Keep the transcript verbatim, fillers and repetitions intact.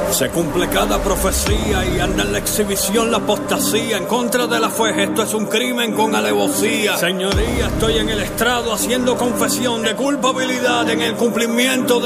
Se cumple cada profecía y anda en la exhibición la apostasía. En contra de la fe, esto es un crimen con alevosía. Señoría, estoy en el estrado haciendo confesión de culpabilidad en el cumplimiento de